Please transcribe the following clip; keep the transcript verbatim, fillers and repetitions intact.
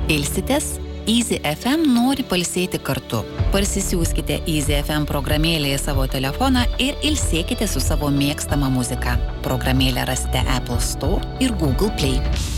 Ilsitės? Easy F M nori pailsėti kartu. Parsisiųskite Easy F M programėlėje savo telefoną ir ilsėkite su savo mėgstama muzika. Programėlę rasite Apple Store ir Google Play.